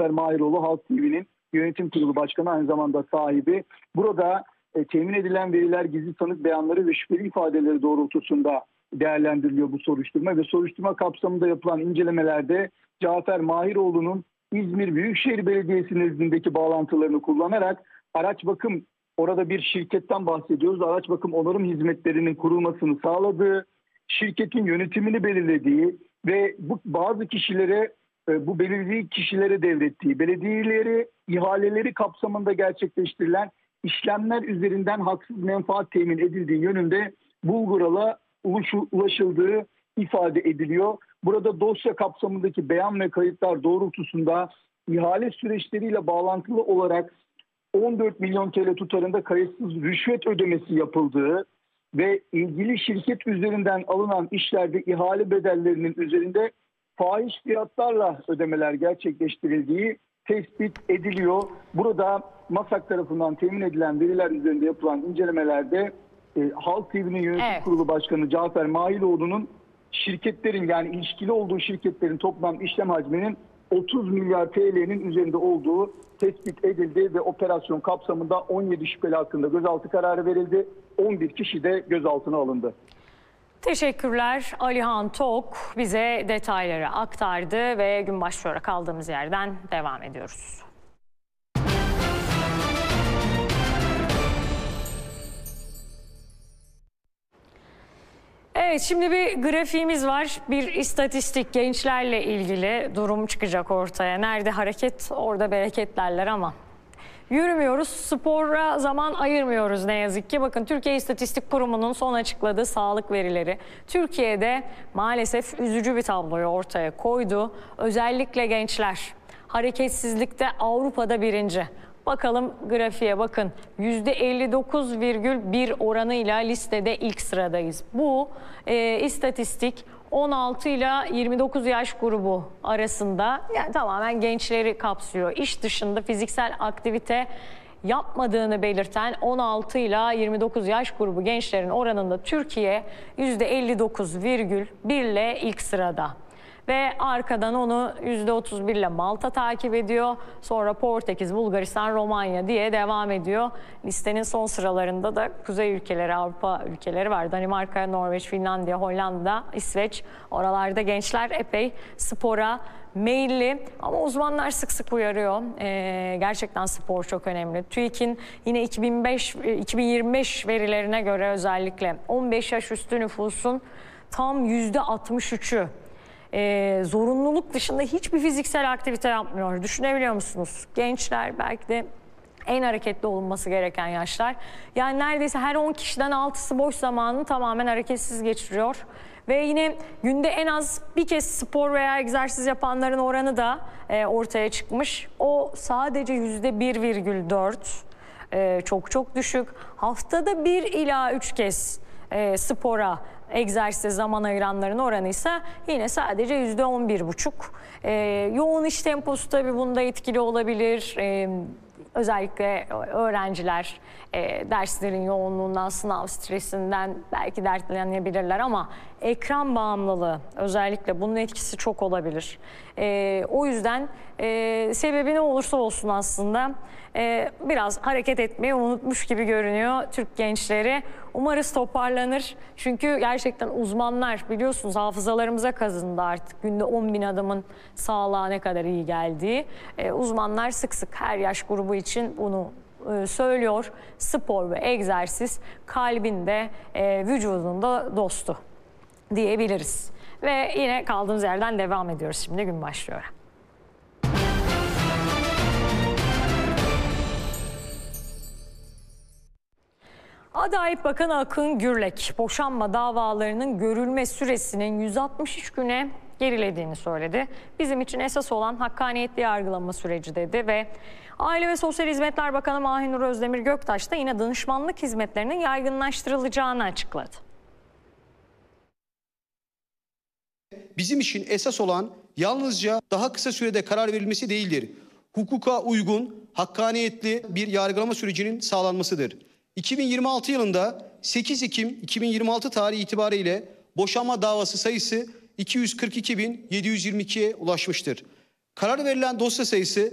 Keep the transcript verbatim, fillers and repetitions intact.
Cafer Mahiroğlu, Halk T V'nin yönetim kurulu başkanı, aynı zamanda sahibi. Burada e, temin edilen veriler, gizli tanık beyanları ve şüpheli ifadeleri doğrultusunda değerlendiriliyor bu soruşturma ve soruşturma kapsamında yapılan incelemelerde Cafer Mahiroğlu'nun İzmir Büyükşehir Belediyesi nezdindeki bağlantılarını kullanarak araç bakım, orada bir şirketten bahsediyoruz, araç bakım onarım hizmetlerinin kurulmasını sağladığı, şirketin yönetimini belirlediği ve bu bazı kişilere, bu belirlediği kişilere devrettiği, belediyeleri ihaleleri kapsamında gerçekleştirilen işlemler üzerinden haksız menfaat temin edildiği yönünde bulgurala ulaşıldığı ifade ediliyor. Burada dosya kapsamındaki beyan ve kayıtlar doğrultusunda ihale süreçleriyle bağlantılı olarak on dört milyon T L tutarında kayıtsız rüşvet ödemesi yapıldığı ve ilgili şirket üzerinden alınan işlerde ihale bedellerinin üzerinde fahiş fiyatlarla ödemeler gerçekleştirildiği tespit ediliyor. Burada MASAK tarafından temin edilen veriler üzerinde yapılan incelemelerde e, Halk T V'nin yönetim evet. kurulu başkanı Cafer Mahiroğlu'nun şirketlerin, yani ilişkili olduğu şirketlerin toplam işlem hacminin otuz milyar T L'nin üzerinde olduğu tespit edildi ve operasyon kapsamında on yedi şüpheli hakkında gözaltı kararı verildi. on bir kişi de gözaltına alındı. Teşekkürler. Alihan Tok bize detayları aktardı ve gün başlıyor kaldığımız yerden devam ediyoruz. Evet, şimdi bir grafiğimiz var. Bir istatistik, gençlerle ilgili durum çıkacak ortaya. Nerede hareket, orada bereket derler ama yürümüyoruz, spora zaman ayırmıyoruz ne yazık ki. Bakın, Türkiye İstatistik Kurumu'nun son açıkladığı sağlık verileri Türkiye'de maalesef üzücü bir tabloyu ortaya koydu. Özellikle gençler hareketsizlikte Avrupa'da birinci. Bakalım grafiğe bakın, yüzde elli dokuz virgül bir oranıyla listede ilk sıradayız. Bu e, istatistik on altı ile yirmi dokuz yaş grubu arasında, yani tamamen gençleri kapsıyor. İş dışında fiziksel aktivite yapmadığını belirten on altı ile yirmi dokuz yaş grubu gençlerin oranında Türkiye yüzde elli dokuz virgül bir ile ilk sırada. Ve arkadan onu yüzde otuz bir ile Malta takip ediyor. Sonra Portekiz, Bulgaristan, Romanya diye devam ediyor. Listenin son sıralarında da kuzey ülkeleri, Avrupa ülkeleri var. Danimarka, Norveç, Finlandiya, Hollanda, İsveç. Oralarda gençler epey spora meyilli. Ama uzmanlar sık sık uyarıyor. Ee, gerçekten spor çok önemli. TÜİK'in yine iki bin beş, iki bin yirmi beş verilerine göre özellikle on beş yaş üstü nüfusun tam yüzde altmış üçü Ee, zorunluluk dışında hiçbir fiziksel aktivite yapmıyor. Düşünebiliyor musunuz? Gençler belki de en hareketli olunması gereken yaşlar. Yani neredeyse her on kişiden altısı boş zamanını tamamen hareketsiz geçiriyor. Ve yine günde en az bir kez spor veya egzersiz yapanların oranı da e, ortaya çıkmış. O sadece yüzde bir virgül dört. E, çok çok düşük. Haftada bir ila üç kez e, spora, egzersize zaman ayıranların oranı ise yine sadece yüzde on bir buçuk. Ee, yoğun iş temposu tabii bunda etkili olabilir. Ee, özellikle öğrenciler e, derslerin yoğunluğundan, sınav stresinden belki dertlenebilirler ama ekran bağımlılığı özellikle bunun etkisi çok olabilir. Ee, o yüzden e, sebebi ne olursa olsun aslında e, biraz hareket etmeyi unutmuş gibi görünüyor Türk gençleri. Umarız toparlanır. Çünkü gerçekten uzmanlar, biliyorsunuz, hafızalarımıza kazındı artık. Günde on bin adımın sağlığa ne kadar iyi geldiği. Ee, uzmanlar sık sık her yaş grubu için bunu e, söylüyor. Spor ve egzersiz kalbin de e, vücudun da dostu diyebiliriz. Ve yine kaldığımız yerden devam ediyoruz. Şimdi gün başlıyor. Adalet Bakanı Akın Gürlek, boşanma davalarının görülme süresinin yüz altmış üç güne gerilediğini söyledi. Bizim için esas olan hakkaniyetli yargılama süreci dedi ve Aile ve Sosyal Hizmetler Bakanı Mahinur Özdemir Göktaş da yine danışmanlık hizmetlerinin yaygınlaştırılacağını açıkladı. Bizim için esas olan yalnızca daha kısa sürede karar verilmesi değildir. Hukuka uygun, hakkaniyetli bir yargılama sürecinin sağlanmasıdır. iki bin yirmi altı yılında sekiz Ekim iki bin yirmi altı tarihi itibariyle boşanma davası sayısı iki yüz kırk iki bin yedi yüz yirmi ikiye ulaşmıştır. Karar verilen dosya sayısı